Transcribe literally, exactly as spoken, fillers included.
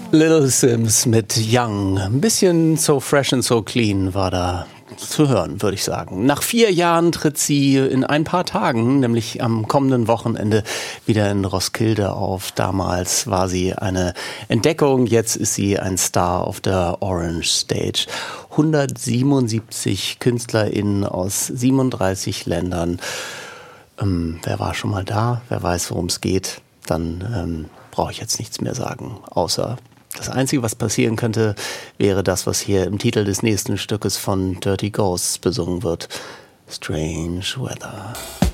Little Sims mit Young. Ein bisschen So Fresh and So Clean war da zu hören, würde ich sagen. Nach vier Jahren tritt sie in ein paar Tagen, nämlich am kommenden Wochenende, wieder in Roskilde auf. Damals war sie eine Entdeckung, jetzt ist sie ein Star auf der Orange Stage. hundertsiebenundsiebzig KünstlerInnen aus siebenunddreißig Ländern. Ähm, wer war schon mal da? Wer weiß, worum es geht? Dann ähm, brauche ich jetzt nichts mehr sagen, außer das Einzige, was passieren könnte, wäre das, was hier im Titel des nächsten Stückes von Dirty Ghosts besungen wird. Strange Weather.